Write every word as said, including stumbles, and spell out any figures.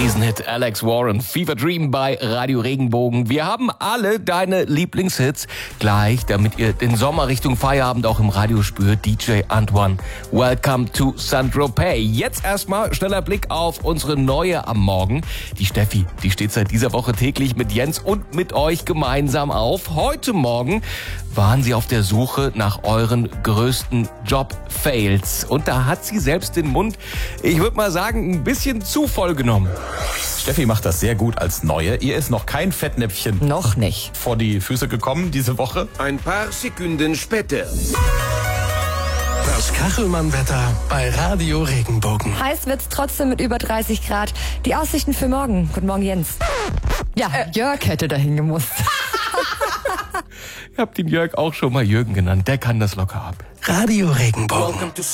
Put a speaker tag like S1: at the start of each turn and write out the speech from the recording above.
S1: Riesenhit Alex Warren, Fever Dream bei Radio Regenbogen. Wir haben alle deine Lieblingshits gleich, damit ihr den Sommer Richtung Feierabend auch im Radio spürt. D J Antoine, welcome to Saint-Tropez. Jetzt erstmal schneller Blick auf unsere neue am Morgen. Die Steffi, die steht seit dieser Woche täglich mit Jens und mit euch gemeinsam auf. Heute Morgen waren sie auf der Suche nach euren größten Job-Fails. Und da hat sie selbst den Mund, ich würde mal sagen, ein bisschen zu voll genommen.
S2: Steffi macht das sehr gut als Neue. Ihr ist noch kein Fettnäpfchen
S3: Noch nicht.
S2: vor die Füße gekommen diese Woche.
S4: Ein paar Sekunden später.
S5: Das Kachelmann-Wetter bei Radio Regenbogen.
S3: Heiß wird's trotzdem mit über dreißig Grad. Die Aussichten für morgen. Guten Morgen, Jens. Ja, äh, Jörg hätte dahin gemusst.
S1: Ihr habt den Jörg auch schon mal Jürgen genannt. Der kann das locker ab.
S5: Radio Regenbogen.